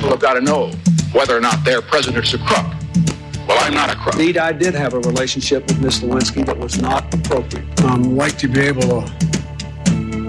people have got to know whether or not their president's a crook. Well, I'm not a crook. Indeed, I did have a relationship with Ms. Lewinsky that was not appropriate. Like to be able to